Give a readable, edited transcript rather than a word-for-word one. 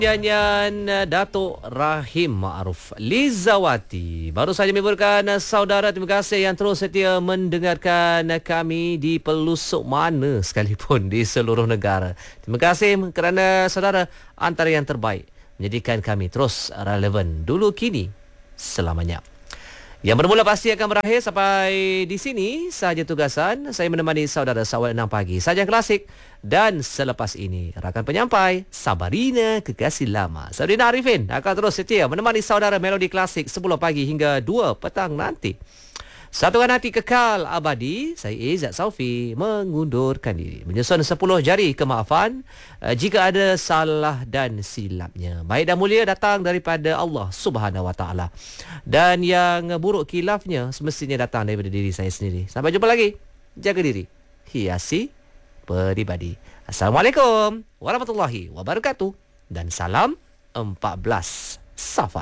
Nyanyian Datuk Rahim Ma'ruf Lizawati baru saja menyebutkan saudara, terima kasih yang terus setia mendengarkan kami di pelosok mana sekalipun di seluruh negara. Terima kasih kerana saudara antara yang terbaik menjadikan kami terus relevan dulu kini selamanya. Yang bermula pasti akan berakhir. Sampai di sini sahaja tugasan. Saya menemani saudara awal 6 pagi. Sajian klasik. Dan selepas ini, rakan penyampai Sabarina Kekasih Lama, Sabrina Arifin akan terus setia menemani saudara melodi klasik 10 pagi hingga 2 petang nanti. Satukan hati kekal abadi. Saya Izzat Saufi mengundurkan diri, menyusun 10 jari kemaafan jika ada salah dan silapnya. Baik dan mulia datang daripada Allah Subhanahu Wa Taala, dan yang buruk kilafnya semestinya datang daripada diri saya sendiri. Sampai jumpa lagi. Jaga diri, hiasi peribadi. Assalamualaikum warahmatullahi wabarakatuh, dan salam 14 Safar.